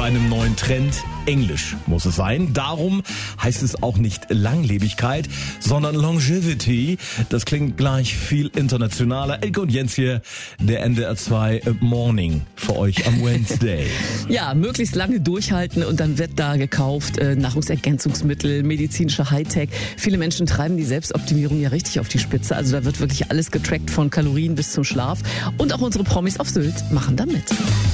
einem neuen Trend. Englisch muss es sein. Darum heißt es auch nicht Langlebigkeit, sondern Longevity. Das klingt gleich viel internationaler. Elke und Jens hier, der NDR 2 Morning für euch am Wednesday. Ja, möglichst lange durchhalten und dann wird da gekauft Nahrungsergänzungsmittel, medizinische Hightech. Viele Menschen treiben die Selbstoptimierung ja richtig auf die Spitze. Also da wird wirklich alles getrackt von Kalorien bis zum Schlaf. Und auch unsere Promis auf Sylt machen da mit.